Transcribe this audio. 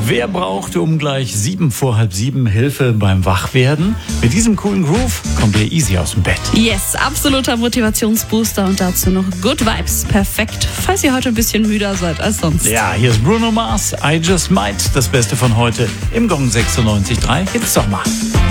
Wer braucht um gleich 6:45 Hilfe beim Wachwerden? Mit diesem coolen Groove kommt ihr easy aus dem Bett. Yes, absoluter Motivationsbooster und dazu noch Good Vibes. Perfekt, falls ihr heute ein bisschen müder seid als sonst. Ja, hier ist Bruno Mars, I Just Might. Das Beste von heute im Gong 96.3. Jetzt Sommer.